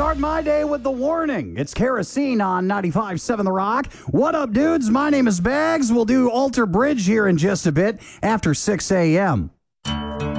Start my day with the warning. It's kerosene on 95.7 The Rock. What up, dudes? My name is Bags. We'll do Alter Bridge here in just a bit after 6 a.m.